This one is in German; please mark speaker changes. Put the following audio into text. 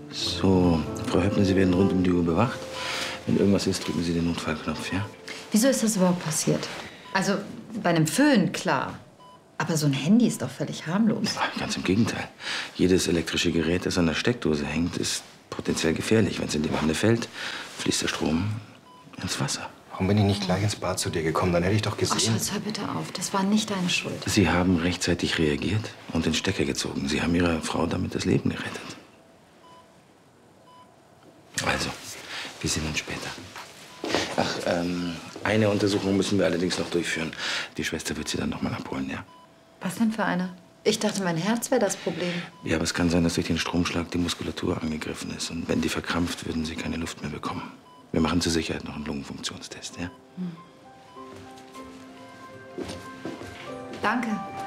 Speaker 1: So, Frau Höppner, Sie werden rund um die Uhr bewacht. Wenn irgendwas ist, drücken Sie den Notfallknopf, ja?
Speaker 2: Wieso ist das überhaupt passiert? Also, bei einem Föhn, klar. Aber so ein Handy ist doch völlig harmlos.
Speaker 1: Ja, ganz im Gegenteil. Jedes elektrische Gerät, das an der Steckdose hängt, ist potenziell gefährlich. Wenn es in die Wanne fällt, fließt der Strom ins Wasser.
Speaker 3: Warum bin ich nicht gleich ins Bad zu dir gekommen? Dann hätte ich doch
Speaker 2: Oh,
Speaker 3: gesehen.
Speaker 2: Schatz, hör bitte auf. Das war nicht deine Schuld.
Speaker 1: Sie haben rechtzeitig reagiert und den Stecker gezogen. Sie haben Ihrer Frau damit das Leben gerettet. Also, wir sehen uns später. Ach, eine Untersuchung müssen wir allerdings noch durchführen. Die Schwester wird Sie dann noch mal abholen, ja?
Speaker 2: Was denn für eine? Ich dachte, mein Herz wäre das Problem.
Speaker 1: Ja, aber es kann sein, dass durch den Stromschlag die Muskulatur angegriffen ist. Und wenn die verkrampft, würden Sie keine Luft mehr bekommen. Wir machen zur Sicherheit noch einen Lungenfunktionstest, ja?
Speaker 2: Danke.